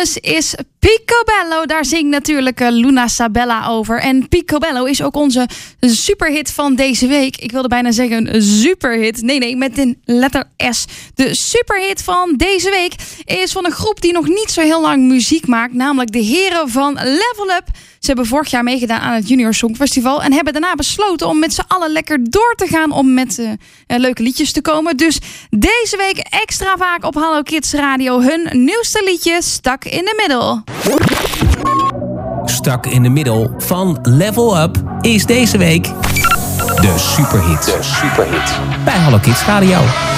Christmas is Picobello. Daar zingt natuurlijk Luna Sabella over. En Picobello is ook onze superhit van deze week. Ik wilde bijna zeggen een superhit. Nee, met een letter S. De superhit van deze week is van een groep die nog niet zo heel lang muziek maakt. Namelijk de heren van Level Up. Ze hebben vorig jaar meegedaan aan het Junior Songfestival. En hebben daarna besloten om met z'n allen lekker door te gaan. Om met leuke liedjes te komen. Dus deze week extra vaak op Hallo Kids Radio. Hun nieuwste liedje Stuck in the Middle. Stuck in the Middle van Level Up is deze week de superhit. Bij Hallo Kids Radio.